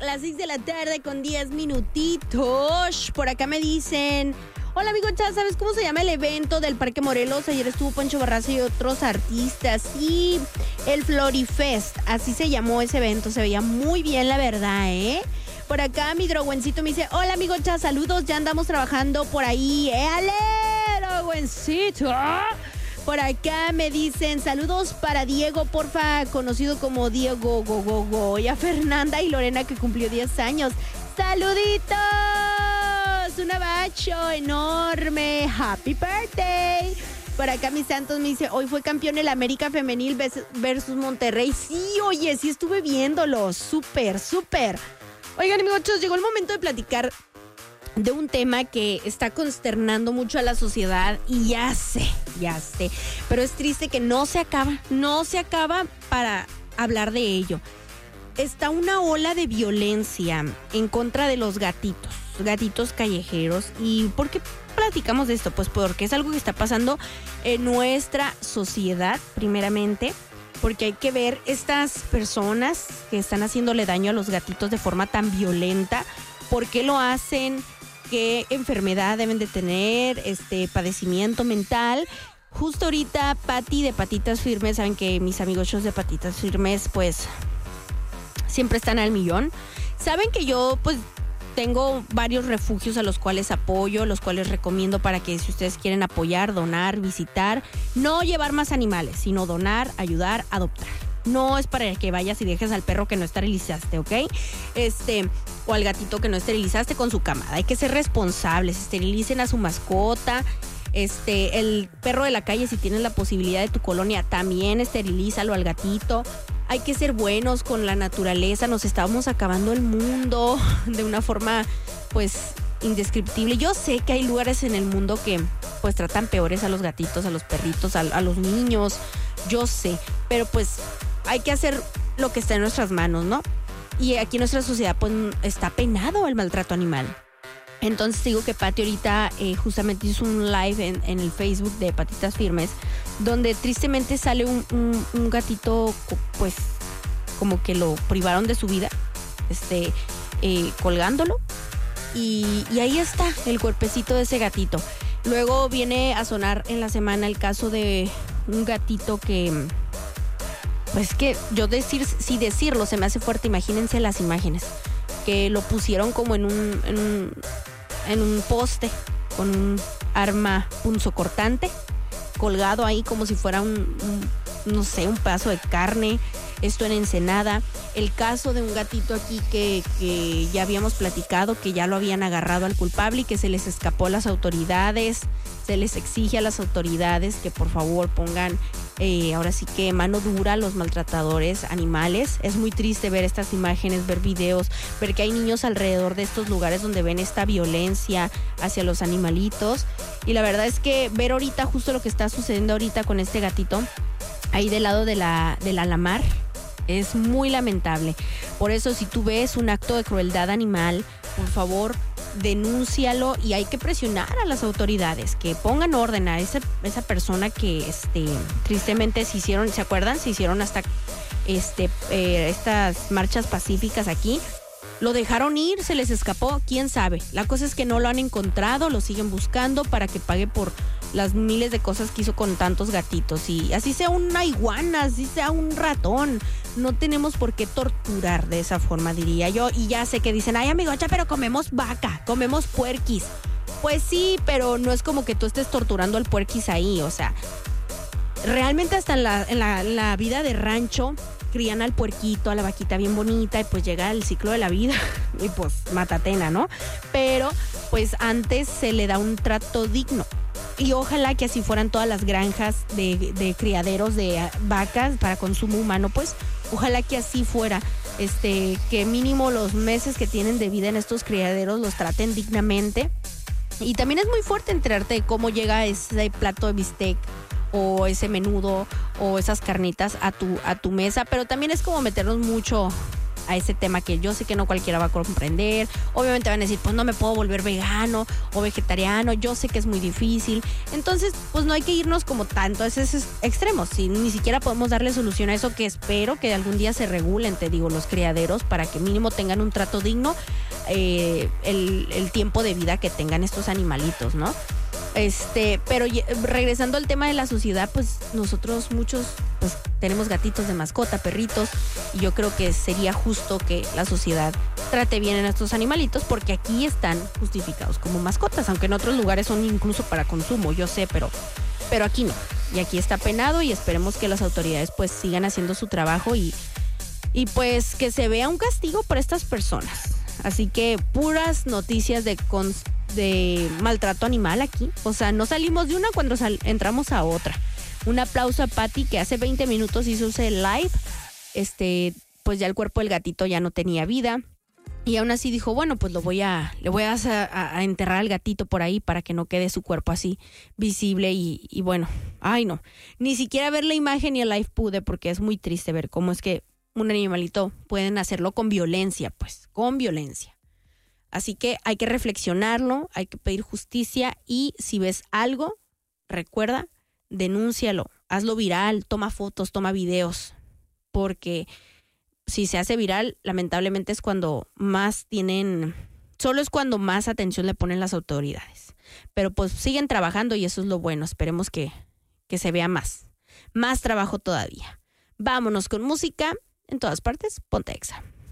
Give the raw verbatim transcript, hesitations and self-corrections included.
las seis de la tarde con diez minutitos. Por acá me dicen... Hola, amigo Chas, ¿sabes cómo se llama el evento del Parque Morelos? Ayer estuvo Pancho Barraza y otros artistas. Sí, el Florifest, así se llamó ese evento. Se veía muy bien, la verdad, ¿eh? Por acá mi droguencito me dice, hola, amigo Chas, saludos, ya andamos trabajando por ahí. ¡Éale, droguencito! Por acá me dicen, saludos para Diego, porfa, conocido como Diego Go, Go, Go. Y a Fernanda y Lorena, que cumplió diez años. ¡Saluditos! Un abacho enorme. ¡Happy birthday! Por acá mi Santos me dice, hoy fue campeón el América Femenil versus Monterrey. Sí, oye, sí estuve viéndolo. Súper, súper. Oigan, amigos, llegó el momento de platicar de un tema que está consternando mucho a la sociedad y ya sé, ya sé, pero es triste que no se acaba, no se acaba para hablar de ello. Está una ola de violencia en contra de los gatitos, gatitos callejeros. ¿Y por qué platicamos de esto? Pues porque es algo que está pasando en nuestra sociedad, primeramente, porque hay que ver estas personas que están haciéndole daño a los gatitos de forma tan violenta, por qué lo hacen, qué enfermedad deben de tener, este padecimiento mental. Justo ahorita Pati de Patitas Firmes, saben que mis amigos de Patitas Firmes pues siempre están al millón. Saben que yo pues tengo varios refugios a los cuales apoyo, los cuales recomiendo para que si ustedes quieren apoyar, donar, visitar, no llevar más animales, sino donar, ayudar, adoptar. No es para que vayas y dejes al perro que no esterilizaste, ¿ok? Este, o al gatito que no esterilizaste con su camada. Hay que ser responsables, esterilicen a su mascota. Este, el perro de la calle, si tienes la posibilidad de tu colonia, también esterilízalo al gatito. Hay que ser buenos con la naturaleza, nos estamos acabando el mundo de una forma, pues, indescriptible. Yo sé que hay lugares en el mundo que, pues, tratan peores a los gatitos, a los perritos, a, a los niños. Yo sé, pero pues hay que hacer lo que está en nuestras manos, ¿no? Y aquí en nuestra sociedad, pues, está penado el maltrato animal. Entonces digo que Pati ahorita eh, justamente hizo un live en, en el Facebook de Patitas Firmes, donde tristemente sale un, un, un gatito, pues, como que lo privaron de su vida, este, eh, colgándolo. Y, y ahí está el cuerpecito de ese gatito. Luego viene a sonar en la semana el caso de un gatito que, pues que yo decir, si decirlo se me hace fuerte, imagínense las imágenes, que lo pusieron como en un, en un, en un poste con un arma punzocortante, colgado ahí como si fuera un, un, no sé, un pedazo de carne. Esto en Ensenada. El caso de un gatito aquí que, que ya habíamos platicado, que ya lo habían agarrado al culpable y que se les escapó a las autoridades. Se les exige a las autoridades que por favor pongan eh, ahora sí que mano dura a los maltratadores animales. Es muy triste ver estas imágenes, ver videos, ver que hay niños alrededor de estos lugares donde ven esta violencia hacia los animalitos. Y la verdad es que ver ahorita justo lo que está sucediendo ahorita con este gatito ahí del lado de la, de la Lamar es muy lamentable. Por eso, si tú ves un acto de crueldad animal, por favor, denúncialo, y hay que presionar a las autoridades que pongan orden a esa, esa persona que este, tristemente se hicieron, ¿se acuerdan? Se hicieron hasta este, eh, estas marchas pacíficas aquí. Lo dejaron ir, se les escapó, quién sabe. La cosa es que no lo han encontrado, lo siguen buscando para que pague por las miles de cosas que hizo con tantos gatitos. Y así sea una iguana, así sea un ratón, no tenemos por qué torturar de esa forma, diría yo. Y ya sé que dicen, ay, amigocha, pero comemos vaca, comemos puerquis. Pues sí, pero no es como que tú estés torturando al puerquis ahí, o sea, realmente hasta en la, en la, en la vida de rancho crían al puerquito, a la vaquita bien bonita, y pues llega el ciclo de la vida y pues matatena, ¿no? Pero pues antes se le da un trato digno. Y ojalá que así fueran todas las granjas de, de criaderos de vacas para consumo humano, pues ojalá que así fuera, este, que mínimo los meses que tienen de vida en estos criaderos los traten dignamente. Y también es muy fuerte enterarte de cómo llega ese plato de bistec o ese menudo o esas carnitas a tu, a tu mesa, pero también es como meternos mucho a ese tema que yo sé que no cualquiera va a comprender. Obviamente van a decir, pues no me puedo volver vegano o vegetariano, yo sé que es muy difícil. Entonces, pues no hay que irnos como tanto a esos extremos. Si ni siquiera podemos darle solución a eso, que espero que algún día se regulen, te digo, los criaderos para que mínimo tengan un trato digno eh, el, el tiempo de vida que tengan estos animalitos, ¿no? Este, pero regresando al tema de la sociedad, pues nosotros muchos pues tenemos gatitos de mascota, perritos, y yo creo que sería justo que la sociedad trate bien a estos animalitos porque aquí están justificados como mascotas, aunque en otros lugares son incluso para consumo, yo sé, pero, pero aquí no. Y aquí está penado y esperemos que las autoridades pues sigan haciendo su trabajo y, y pues que se vea un castigo para estas personas. Así que puras noticias de cons- de maltrato animal aquí. O sea, no salimos de una cuando sal- entramos a otra. Un aplauso a Patty, que hace veinte minutos hizo ese live. Este, pues ya el cuerpo del gatito ya no tenía vida. Y aún así dijo, bueno, pues lo voy a, le voy a, a, a enterrar al gatito por ahí para que no quede su cuerpo así visible. Y, y bueno, ay no. Ni siquiera ver la imagen y el live pude porque es muy triste ver cómo es que un animalito pueden hacerlo con violencia, pues, con violencia. Así que hay que reflexionarlo, hay que pedir justicia y si ves algo, recuerda, denúncialo, hazlo viral, toma fotos, toma videos, porque si se hace viral, lamentablemente es cuando más tienen, solo es cuando más atención le ponen las autoridades. Pero pues siguen trabajando y eso es lo bueno, esperemos que, que se vea más, más trabajo todavía. Vámonos con música, en todas partes, ponte Exa.